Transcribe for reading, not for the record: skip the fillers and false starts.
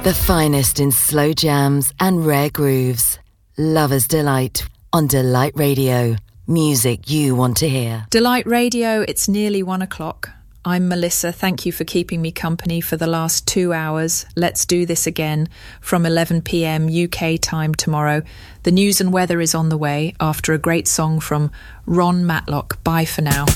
The finest in slow jams and rare grooves. Lover's Delight on Delight Radio. Music you want to hear. Delight Radio, it's nearly 1 o'clock. I'm Melissa. Thank you for keeping me company for the last 2 hours. Let's do this again from 11 p.m. UK time tomorrow. The news and weather is on the way after a great song from Ron Matlock. Bye for now.